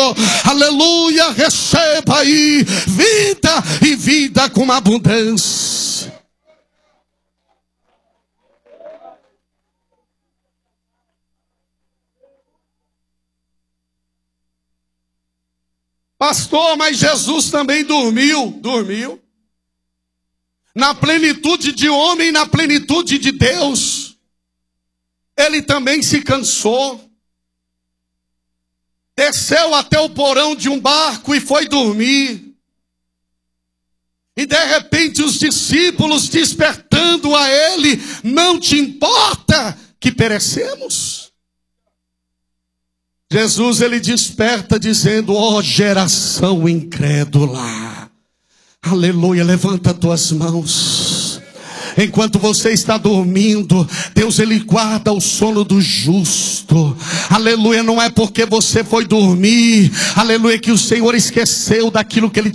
aleluia, receba aí vida e vida com abundância. Pastor, mas Jesus também dormiu. Na plenitude de homem, na plenitude de Deus, ele também se cansou. Desceu até o porão de um barco e foi dormir. E de repente os discípulos despertando a ele: não te importa que perecemos? Jesus, ele desperta dizendo: ó geração incrédula, aleluia, levanta tuas mãos. Enquanto você está dormindo, Deus, ele guarda o sono do justo. Aleluia, não é porque você foi dormir, aleluia, que o Senhor esqueceu daquilo que ele